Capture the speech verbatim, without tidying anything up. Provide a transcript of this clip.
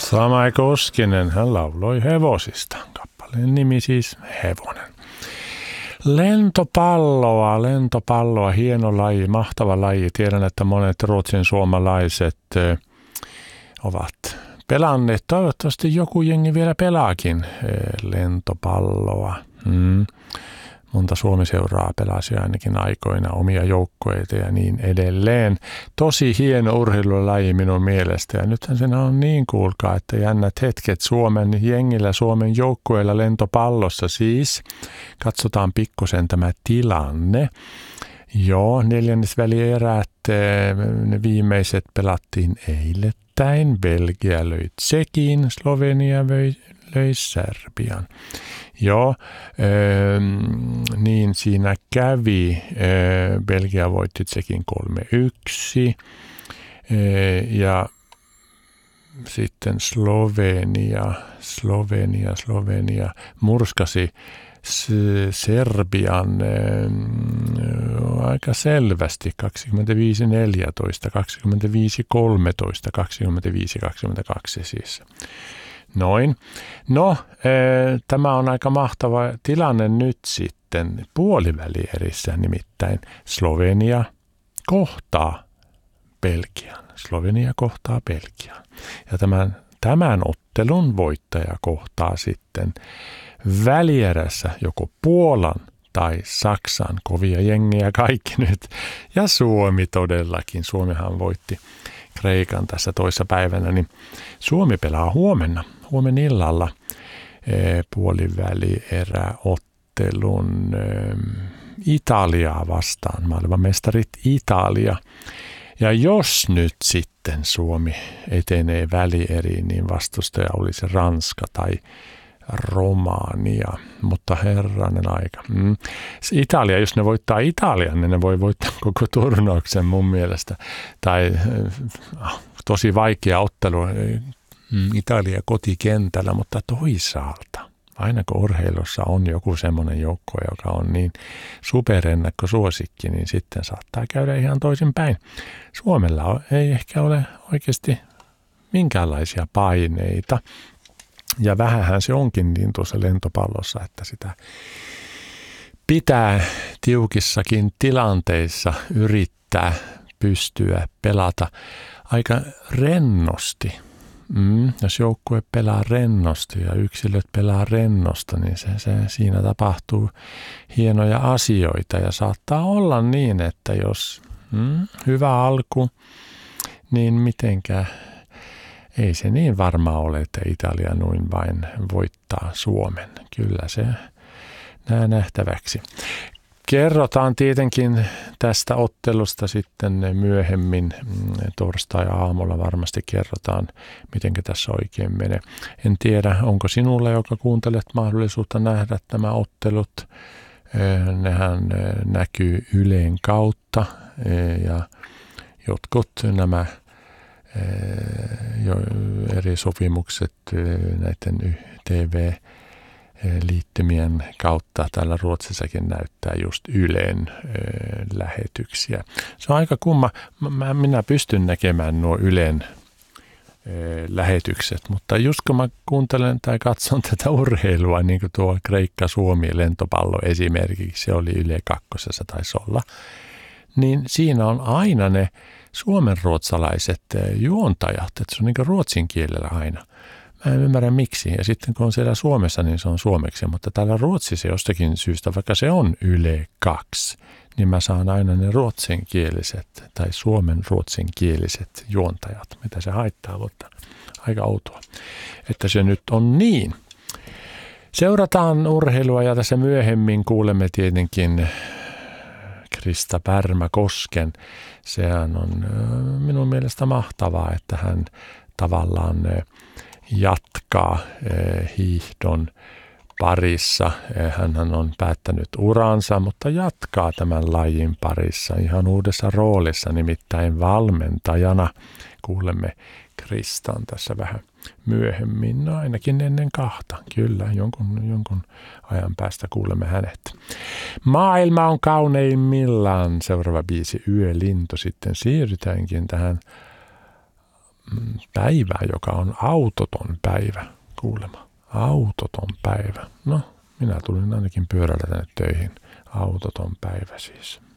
Samai Koskinen, hän lauloi hevosista. Kappaleen nimi siis Hevonen. Lentopalloa, lentopalloa, hieno laji, mahtava laji. Tiedän, että monet ruotsin suomalaiset ö, ovat pelanneet. Toivottavasti joku jengi vielä pelaakin ö, lentopalloa. Mm. Monta Suomi-seuraa pelasi ainakin aikoina omia joukkoita ja niin edelleen. Tosi hieno urheilulaji minun mielestä. Ja nythän sen on niin, kuulkaa, että jännät hetket Suomen jengillä, Suomen joukkueilla lentopallossa siis. Katsotaan pikkusen tämä tilanne. Joo, neljännesvälierät, ne viimeiset pelattiin eilettäin. Belgia löi Tsekin, Slovenia löi Serbian. Joo, öö, niin siinä kävi. Öö, Belgia voitti Tsekin kolme yksi öö, ja sitten Slovenia, Slovenia, Slovenia murskasi Serbian öö, aika selvästi kaksikymmentäviisi neljätoista, kaksikymmentäviisi kolmetoista, kaksikymmentäviisi kaksikymmentäkaksi siis. Noin. No, e, tämä on aika mahtava tilanne nyt sitten puolivälierissä, nimittäin Slovenia kohtaa Belgian. Slovenia kohtaa Belgian. Ja tämän, tämän ottelun voittaja kohtaa sitten välierässä joko Puolan tai Saksan, kovia jengiä kaikki nyt. Ja Suomi todellakin. Suomihan voitti Kreikan tässä toissa päivänä, niin Suomi pelaa huomenna, huomenna illalla e, puolivälieräottelun e, Italiaa vastaan, maailmanmestarit Italia. Ja jos nyt sitten Suomi etenee välieriin, niin vastustaja olisi Ranska tai Romania, mutta herranen aika. Mm. Italia, jos ne voittaa Italian, niin ne voi voittaa koko turnauksen mun mielestä. Tai äh, tosi vaikea ottelu mm, Italia kotikentällä, mutta toisaalta, aina kun urheilussa on joku semmoinen joukko, joka on niin superennakkosuosikki, niin sitten saattaa käydä ihan toisinpäin. Suomella ei ehkä ole oikeasti minkäänlaisia paineita. Ja vähähän se onkin niin tuossa lentopallossa, että sitä pitää tiukissakin tilanteissa yrittää pystyä pelata aika rennosti. Mm, jos joukkue pelaa rennosti ja yksilöt pelaa rennosta, niin se, se, siinä tapahtuu hienoja asioita. Ja saattaa olla niin, että jos mm, hyvä alku, niin mitenkään ei se niin varma ole, että Italia noin vain voittaa Suomen. Kyllä se nää nähtäväksi. Kerrotaan tietenkin tästä ottelusta sitten myöhemmin. Torstai-aamulla varmasti kerrotaan, miten tässä oikein menee. En tiedä, onko sinulla, joka kuuntelet, mahdollisuutta nähdä nämä ottelut. Nehän näkyy Ylen kautta ja jotkut nämä jo eri sopimukset näiden T V-liittymien kautta täällä Ruotsissakin näyttää just Ylen lähetyksiä. Se on aika kumma. Mä, minä pystyn näkemään nuo Ylen lähetykset, mutta just kun mä kuuntelen tai katson tätä urheilua, niin kuin tuo Kreikka-Suomi lentopallo esimerkiksi, se oli Yle kakkosessa taisi olla, niin siinä on aina ne suomenruotsalaiset juontajat, että se on niin kuin ruotsin kielellä aina. Mä en ymmärrä miksi. Ja sitten kun on siellä Suomessa, niin se on suomeksi. Mutta täällä Ruotsissa jostakin syystä, vaikka se on Yle kaksi, niin mä saan aina ne ruotsinkieliset tai suomen ruotsinkieliset juontajat. Mitä se haittaa, mutta aika outoa, että se nyt on niin. Seurataan urheilua ja tässä myöhemmin kuulemme tietenkin Krista Pärmäkosken. Sehän on minun mielestä mahtavaa, että hän tavallaan jatkaa hiihdon parissa. Hän on päättänyt uransa, mutta jatkaa tämän lajin parissa ihan uudessa roolissa, nimittäin valmentajana. Kuulemme Kristan tässä vähän myöhemmin, no ainakin ennen kahta. Kyllä, jonkun, jonkun ajan päästä kuulemme hänet. Maailma on kauneimmillaan. Seuraava biisi Yölintu. Sitten siirrytäänkin tähän päivää, joka on autoton päivä, kuulemma. Autoton päivä. No, minä tulin ainakin pyörällä tänne töihin. Autoton päivä siis.